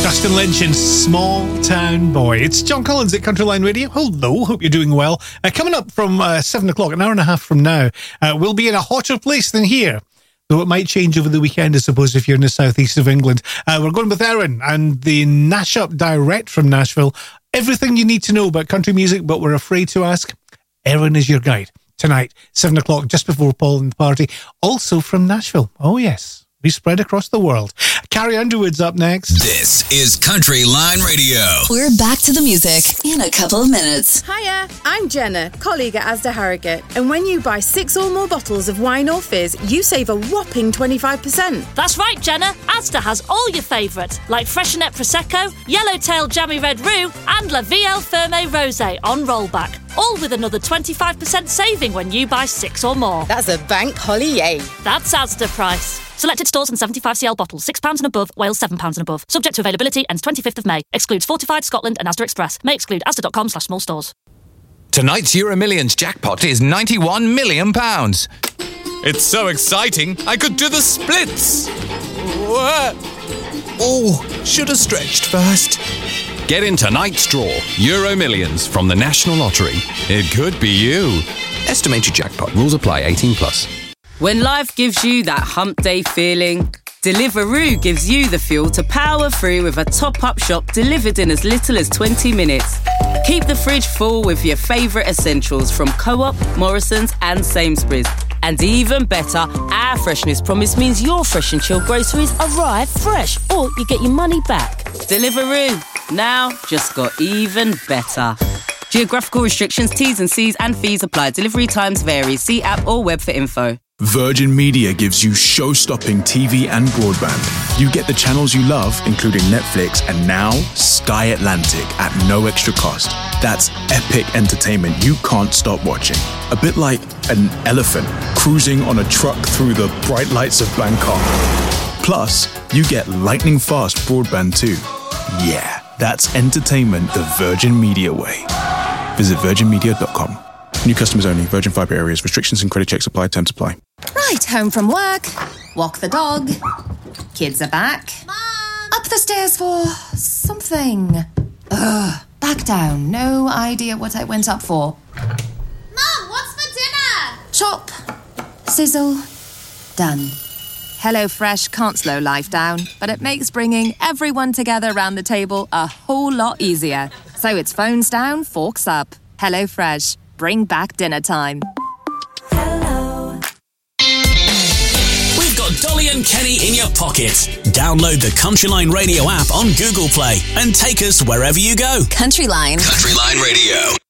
Justin Lynch and Small Town Boy. It's John Collins at Countryline Radio. Hello, hope you're doing well. Coming up from 7 o'clock, an hour and a half from now, we'll be in a hotter place than here. Though it might change over the weekend, I suppose, if you're in the southeast of England. We're going with Erin and the Nash Up direct from Nashville. Everything you need to know about country music, but we're afraid to ask. Erin is your guide. Tonight, 7 o'clock, just before Paul and the party. Also from Nashville. Oh, yes. We spread across the world. Carrie Underwood's up next. This is Country Line Radio. We're back to the music in a couple of minutes. Hiya, I'm Jenna, colleague at Asda Harrogate. And when you buy 6 or more bottles of wine or fizz, you save a whopping 25%. That's right, Jenna. Asda has all your favourites, like Freshenet Prosecco, Yellowtail Jammy Red Roux, and La Vie Ferme Rosé on rollback. All with another 25% saving when you buy 6 or more. That's a bank holiday. That's Asda price. Selected stores and 75cl bottles, £6 and above, Wales £7 and above. Subject to availability, ends 25th of May. Excludes Fortified, Scotland and Asda Express. May exclude asda.com/small stores. Tonight's Euro Millions jackpot is £91 million. It's so exciting, I could do the splits. Oh, should have stretched first. Get in tonight's draw, Euro Millions from the National Lottery. It could be you. Estimated jackpot. Rules apply. 18+. When life gives you that hump day feeling, Deliveroo gives you the fuel to power through with a top-up shop delivered in as little as 20 minutes. Keep the fridge full with your favourite essentials from Co-op, Morrison's and Sainsbury's. And even better, our freshness promise means your fresh and chilled groceries arrive fresh, or you get your money back. Deliveroo, now just got even better. Geographical restrictions, T's and C's and fees apply. Delivery times vary. See app or web for info. Virgin Media gives you show-stopping TV and broadband. You get the channels you love, including Netflix and now Sky Atlantic at no extra cost. That's epic entertainment you can't stop watching. A bit like an elephant cruising on a truck through the bright lights of Bangkok. Plus, you get lightning-fast broadband too. Yeah, that's entertainment the Virgin Media way. Visit virginmedia.com. New customers only. Virgin Fibre areas. Restrictions and credit checks apply. Terms apply. Right, home from work. Walk the dog. Kids are back. Mom! Up the stairs for something. Ugh. Back down. No idea what I went up for. Mom, what's for dinner? Chop. Sizzle. Done. HelloFresh can't slow life down, but it makes bringing everyone together around the table a whole lot easier. So it's phones down, forks up. HelloFresh. Bring back dinner time. Hello. We've got Dolly and Kenny in your pocket. Download the Countryline Radio app on Google Play and take us wherever you go. Countryline. Countryline Radio.